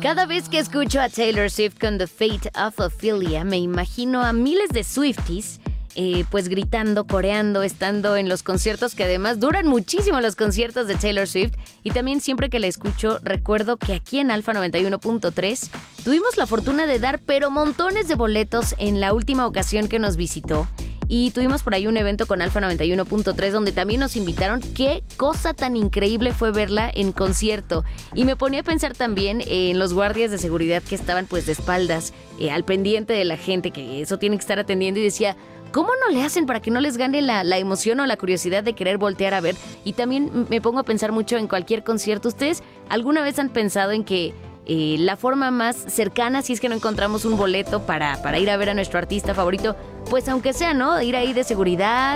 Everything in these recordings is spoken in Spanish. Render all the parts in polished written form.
Cada vez que escucho a Taylor Swift con The Fate of Ophelia, me imagino a miles de Swifties pues gritando, coreando, estando en los conciertos, que además duran muchísimo los conciertos de Taylor Swift. Y también siempre que la escucho, recuerdo que aquí en Alfa 91.3 tuvimos la fortuna de dar pero montones de boletos en la última ocasión que nos visitó. Y tuvimos por ahí un evento con Alfa 91.3 donde también nos invitaron. Qué cosa tan increíble fue verla en concierto. Y me ponía a pensar también en los guardias de seguridad que estaban pues de espaldas al pendiente de la gente, que eso tienen que estar atendiendo, y decía, ¿cómo no le hacen para que no les gane la emoción o la curiosidad de querer voltear a ver? Y también me pongo a pensar mucho en cualquier concierto. ¿Ustedes alguna vez han pensado en que la forma más cercana, si es que no encontramos un boleto para ir a ver a nuestro artista favorito, pues aunque sea, ¿no? Ir ahí de seguridad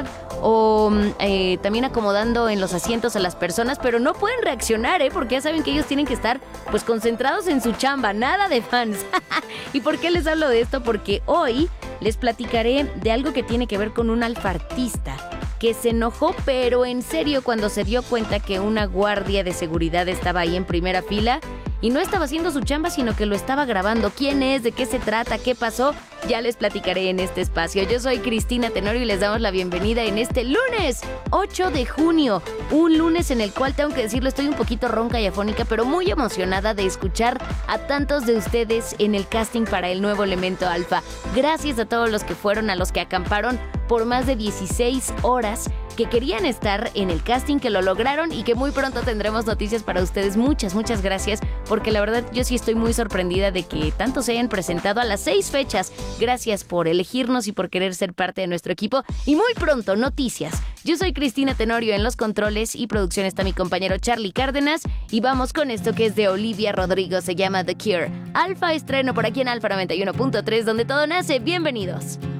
o también acomodando en los asientos a las personas, pero no pueden reaccionar, porque ya saben que ellos tienen que estar pues concentrados en su chamba, nada de fans. ¿Y por qué les hablo de esto? Porque hoy les platicaré de algo que tiene que ver con un alfartista que se enojó, pero en serio, cuando se dio cuenta que una guardia de seguridad estaba ahí en primera fila y no estaba haciendo su chamba, sino que lo estaba grabando. ¿Quién es? ¿De qué se trata? ¿Qué pasó? Ya les platicaré en este espacio. Yo soy Cristina Tenorio y les damos la bienvenida en este lunes 8 de junio. Un lunes en el cual, tengo que decirlo, estoy un poquito ronca y afónica, pero muy emocionada de escuchar a tantos de ustedes en el casting para el nuevo Elemento Alfa. Gracias a todos los que fueron, a los que acamparon por más de 16 horas, que querían estar en el casting, que lo lograron y que muy pronto tendremos noticias para ustedes. Muchas gracias, porque la verdad yo sí estoy muy sorprendida de que tantos se hayan presentado a las 6 fechas. Gracias por elegirnos y por querer ser parte de nuestro equipo. Y muy pronto, noticias. Yo soy Cristina Tenorio, en los controles y producción está mi compañero Charlie Cárdenas, y vamos con esto que es de Olivia Rodrigo, se llama The Cure. Alfa estreno por aquí en Alfa 91.3, donde todo nace. Bienvenidos.